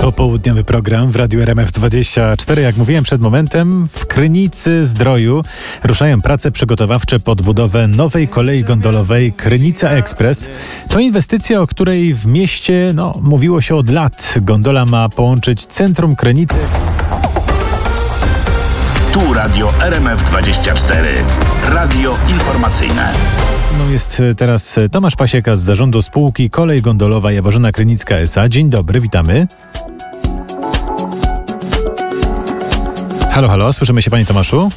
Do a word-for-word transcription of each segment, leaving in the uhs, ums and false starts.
Popołudniowy program w Radiu R M F dwadzieścia cztery. Jak mówiłem przed momentem, w Krynicy Zdroju ruszają prace przygotowawcze pod budowę nowej kolei gondolowej Krynica Ekspres. To inwestycja, o której w mieście no, mówiło się od lat. Gondola ma połączyć centrum Krynicy. Tu Radio R M F dwadzieścia cztery. Radio informacyjne. No jest teraz Tomasz Pasieka z zarządu spółki Kolej Gondolowa Jaworzyna Krynicka S A. Dzień dobry, witamy. Halo, halo, słyszymy się, panie Tomaszu?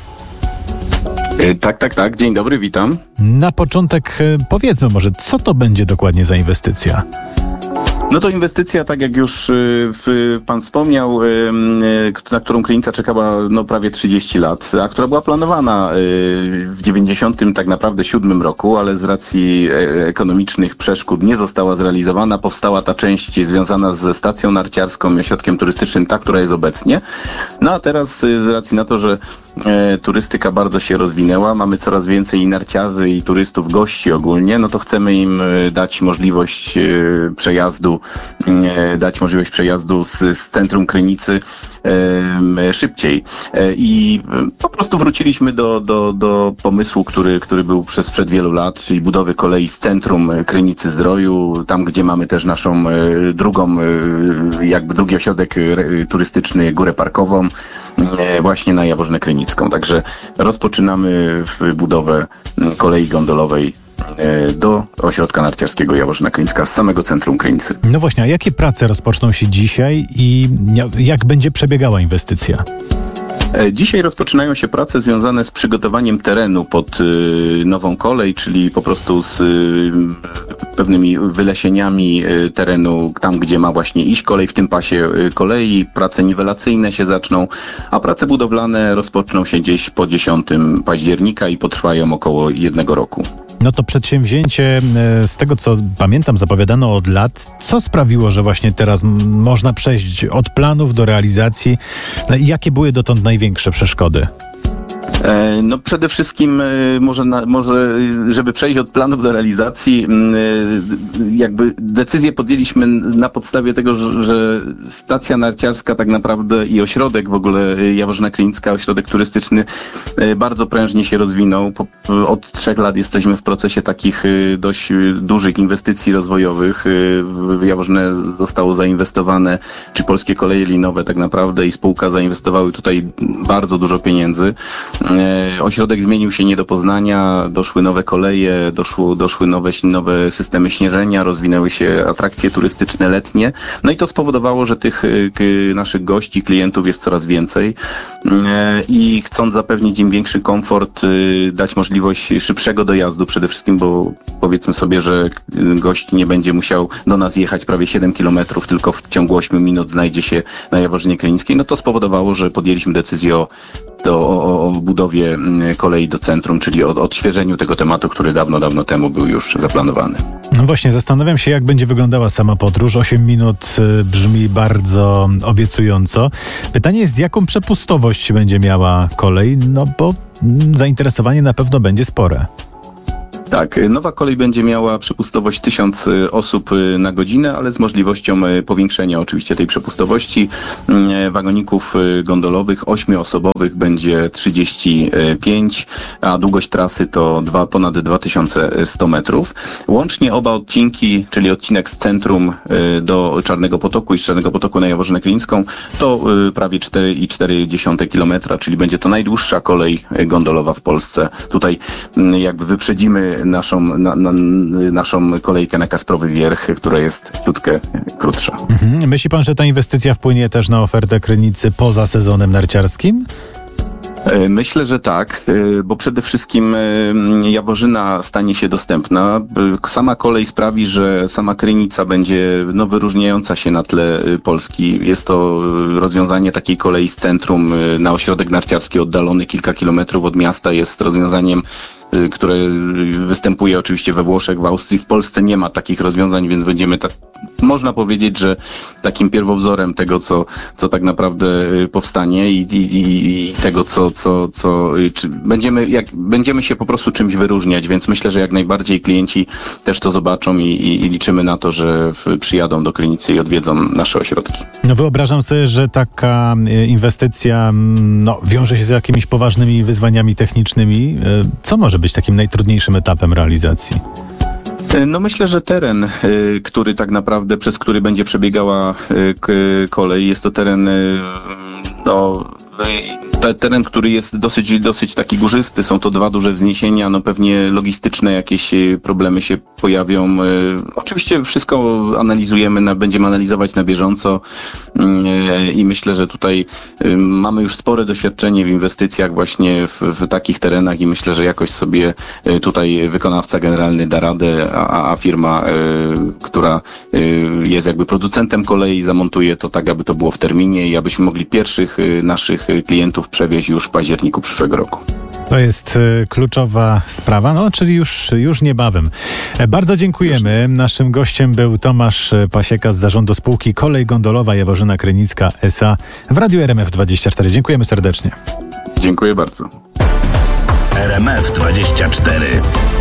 Yy, tak, tak, tak. Dzień dobry, witam. Na początek powiedzmy może, co to będzie dokładnie za inwestycja? No to inwestycja, tak jak już y, pan wspomniał, y, y, na którą Krynica czekała no, prawie trzydzieści lat, a która była planowana y, w dziewięćdziesiątym tak naprawdę siódmym roku, ale z racji y, ekonomicznych przeszkód nie została zrealizowana. Powstała ta część związana ze stacją narciarską i ośrodkiem turystycznym, ta, która jest obecnie. No a teraz y, z racji na to, że y, turystyka bardzo się rozwinęła, mamy coraz więcej i narciarzy, i turystów, gości ogólnie, no to chcemy im y, dać możliwość y, przejazdu dać możliwość przejazdu z, z centrum Krynicy e, szybciej. E, I po prostu wróciliśmy do, do, do pomysłu, który, który był przez przed wielu lat, czyli budowy kolei z centrum Krynicy Zdroju, tam gdzie mamy też naszą e, drugą, e, jakby drugi ośrodek e, turystyczny, Górę Parkową, e, właśnie na Jaworzynę Krynicką. Także rozpoczynamy budowę kolei gondolowej do ośrodka narciarskiego Jaworzyna Krynicka z samego centrum Krynicy. No właśnie, a jakie prace rozpoczną się dzisiaj i jak będzie przebiegała inwestycja? Dzisiaj rozpoczynają się prace związane z przygotowaniem terenu pod y, nową kolej, czyli po prostu z y, pewnymi wylesieniami y, terenu, tam gdzie ma właśnie iść kolej, w tym pasie y, kolei. Prace niwelacyjne się zaczną, a prace budowlane rozpoczną się gdzieś po dziesiątego października i potrwają około jednego roku. No to przedsięwzięcie, z tego co pamiętam, zapowiadano od lat. Co sprawiło, że właśnie teraz m- można przejść od planów do realizacji? No i jakie były dotąd największe przeszkody? No przede wszystkim może, na, może żeby przejść od planów do realizacji, jakby decyzję podjęliśmy na podstawie tego, że, że stacja narciarska tak naprawdę i ośrodek w ogóle Jaworzyna Krynicka, ośrodek turystyczny bardzo prężnie się rozwinął. Po, od trzech lat jesteśmy w procesie takich dość dużych inwestycji rozwojowych. W Jaworzynę zostało zainwestowane, czy Polskie Koleje Linowe tak naprawdę i spółka zainwestowały tutaj bardzo dużo pieniędzy. Ośrodek zmienił się nie do poznania, doszły nowe koleje, doszło, doszły nowe, nowe systemy śnieżenia, rozwinęły się atrakcje turystyczne letnie. No i to spowodowało, że tych k, naszych gości, klientów jest coraz więcej i chcąc zapewnić im większy komfort, dać możliwość szybszego dojazdu przede wszystkim, bo powiedzmy sobie, że gość nie będzie musiał do nas jechać prawie siedem kilometrów, tylko w ciągu ośmiu minut znajdzie się na Jaworzynie Krynickiej. No to spowodowało, że podjęliśmy decyzję o, o, o budowie kolei do centrum, czyli o odświeżeniu tego tematu, który dawno, dawno temu był już zaplanowany. No właśnie, zastanawiam się, jak będzie wyglądała sama podróż. osiem minut brzmi bardzo obiecująco. Pytanie jest, jaką przepustowość będzie miała kolej, no bo zainteresowanie na pewno będzie spore. Tak, nowa kolej będzie miała przepustowość tysiąc osób na godzinę, ale z możliwością powiększenia oczywiście tej przepustowości. Wagoników gondolowych ośmioosobowych będzie trzydzieści pięć, a długość trasy to dwa, ponad dwa tysiące sto metrów. Łącznie oba odcinki, czyli odcinek z centrum do Czarnego Potoku i z Czarnego Potoku na Jaworzynę Krynicką, to prawie cztery i cztery dziesiąte kilometra, czyli będzie to najdłuższa kolej gondolowa w Polsce. Tutaj jakby wyprzedzimy naszą, na, na, naszą kolejkę na Kasprowy Wierch, która jest ciutkę krótsza. Mhm. Myśli pan, że ta inwestycja wpłynie też na ofertę Krynicy poza sezonem narciarskim? Myślę, że tak, bo przede wszystkim Jaworzyna stanie się dostępna. Sama kolej sprawi, że sama Krynica będzie no, wyróżniająca się na tle Polski. Jest to rozwiązanie takiej kolei z centrum na ośrodek narciarski oddalony kilka kilometrów od miasta. Jest rozwiązaniem które występuje oczywiście we Włoszech, w Austrii. W Polsce nie ma takich rozwiązań, więc będziemy tak, można powiedzieć, że takim pierwowzorem tego, co, co tak naprawdę powstanie i, i, i tego, co, co, co czy będziemy, jak, będziemy się po prostu czymś wyróżniać, więc myślę, że jak najbardziej klienci też to zobaczą i, i, i liczymy na to, że w, przyjadą do Krynicy i odwiedzą nasze ośrodki. No wyobrażam sobie, że taka inwestycja no, wiąże się z jakimiś poważnymi wyzwaniami technicznymi. Co może być takim najtrudniejszym etapem realizacji? No myślę, że teren, który tak naprawdę, przez który będzie przebiegała kolej, jest to teren, no, teren, który jest dosyć, dosyć taki górzysty. Są to dwa duże wzniesienia, no pewnie logistyczne jakieś problemy się pojawią. Oczywiście wszystko analizujemy, będziemy analizować na bieżąco i myślę, że tutaj mamy już spore doświadczenie w inwestycjach właśnie w, w takich terenach i myślę, że jakoś sobie tutaj wykonawca generalny da radę, a, a firma, która jest jakby producentem kolei, zamontuje to tak, aby to było w terminie i abyśmy mogli pierwszych naszych klientów przewieźć już w październiku przyszłego roku. To jest kluczowa sprawa, no czyli już, już niebawem. Bardzo dziękujemy. Naszym gościem był Tomasz Pasieka z zarządu spółki Kolej Gondolowa Jaworzyna Krynicka S A w Radiu R M F dwadzieścia cztery. Dziękujemy serdecznie. Dziękuję bardzo. R M F dwadzieścia cztery.